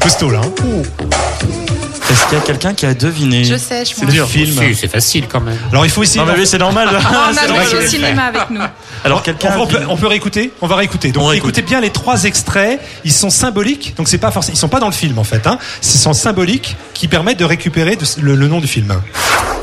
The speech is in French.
costaud là. Est-ce qu'il y a quelqu'un qui a deviné? Je sais, je C'est dur. Film. C'est facile quand même. Alors il faut essayer. Non mais oui, c'est normal. On a C'est vrai Louis que- au cinéma avec nous. Alors quelqu'un. On peut réécouter. On va réécouter. Donc On réécoute. écoutez bien les 3 extraits. Ils sont symboliques. Donc c'est pas forcément. Ils sont pas dans le film en fait. Ils sont symboliques qui permettent de récupérer le nom du film.